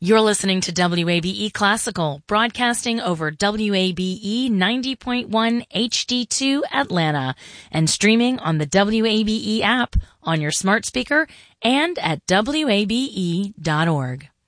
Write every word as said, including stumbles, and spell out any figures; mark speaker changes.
Speaker 1: You're listening to W A B E Classical, broadcasting over W A B E ninety point one H D two Atlanta and streaming on the W A B E app on your smart speaker and at W A B E dot org.